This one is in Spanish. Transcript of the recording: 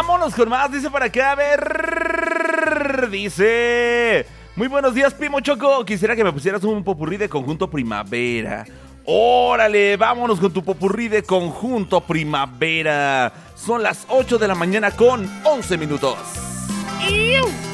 Vámonos con más, dice para acá, a ver, dice... Muy buenos días, Primo Choco, quisiera que me pusieras un popurrí de Conjunto Primavera. Órale, vámonos con tu popurrí de Conjunto Primavera. Son las 8 de la mañana con 11 minutos. ¡Iu!